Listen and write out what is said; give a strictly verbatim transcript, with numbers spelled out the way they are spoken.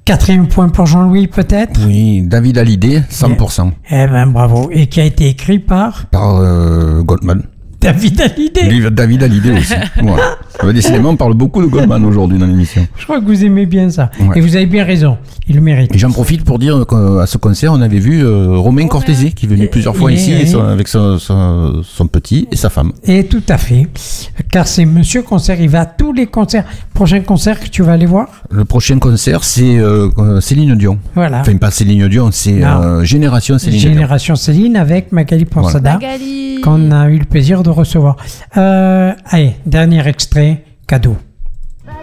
Quatrième point pour Jean-Louis, peut-être? Oui, David Hallyday, cent pour cent. Eh ben, bravo. Et qui a été écrit par? Par euh, Goldman. David Hallyday. Lui, David Hallyday aussi. Voilà. Euh, Décidément, on parle beaucoup de Goldman aujourd'hui dans l'émission. Je crois que vous aimez bien ça. Ouais. Et vous avez bien raison. Il le mérite. Et j'en profite pour dire qu'à ce concert, on avait vu euh, Romain Cortési, qui est venu plusieurs fois Et- ici et- et son- avec son, son, son petit et sa femme. Et tout à fait. Car c'est Monsieur Concert. Il va à tous les concerts. Prochain concert que tu vas aller voir? Le prochain concert, c'est euh, euh, Céline Dion. Voilà. Enfin, pas Céline Dion, c'est Non. euh, Génération Céline Dion. Génération Céline avec Magali Ponsada, Magali. qu'on a eu le plaisir de recevoir. Euh, allez, dernier extrait, cadeau.